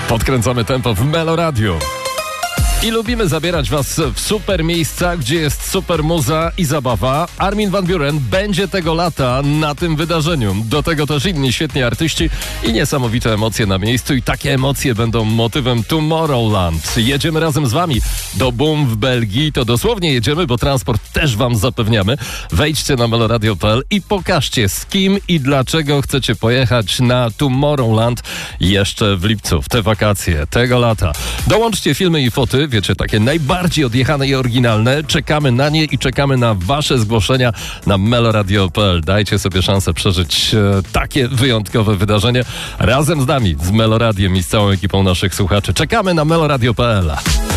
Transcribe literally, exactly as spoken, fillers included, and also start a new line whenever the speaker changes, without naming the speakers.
Podkręcamy tempo w Melo Radio. I lubimy zabierać was w super miejsca, gdzie jest super muza i zabawa. Armin van Buuren będzie tego lata na tym wydarzeniu. Do tego też inni świetni artyści i niesamowite emocje na miejscu. I takie emocje będą motywem Tomorrowland. Jedziemy razem z wami do Boom w Belgii. To dosłownie jedziemy, bo transport też wam zapewniamy. Wejdźcie na meloradio kropka p l i pokażcie, z kim i dlaczego chcecie pojechać na Tomorrowland jeszcze w lipcu, w te wakacje tego lata. Dołączcie filmy i foty, wiecie, takie najbardziej odjechane i oryginalne. Czekamy na nie i czekamy na wasze zgłoszenia na meloradio kropka p l. Dajcie sobie szansę przeżyć e, takie wyjątkowe wydarzenie razem z nami, z Meloradiem i z całą ekipą naszych słuchaczy. Czekamy na meloradio kropka p l.